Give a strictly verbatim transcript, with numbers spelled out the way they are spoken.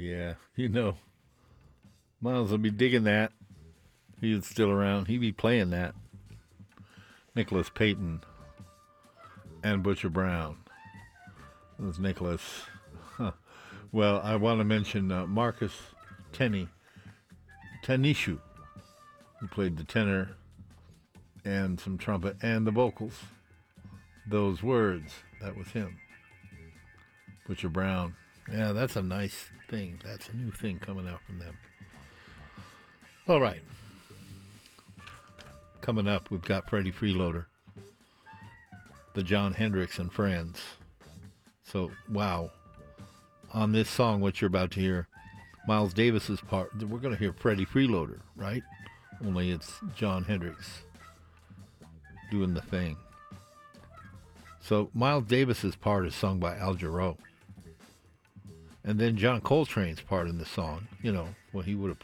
Yeah, you know, Miles will be digging that. He was still around. He'd be playing that. Nicholas Payton and Butcher Brown. It was Nicholas. Huh. Well, I want to mention uh, Marcus Tenney, Tanishu, who played the tenor and some trumpet and the vocals. Those words, that was him. Butcher Brown. Yeah, that's a nice thing. That's a new thing coming out from them. All right. Coming up, we've got Freddie Freeloader, the John Hendricks and Friends. So, wow. On this song, what you're about to hear, Miles Davis's part, we're going to hear Freddie Freeloader, right? Only it's John Hendricks doing the thing. So Miles Davis's part is sung by Al Jarreau. And then John Coltrane's part in the song, you know, well, he would have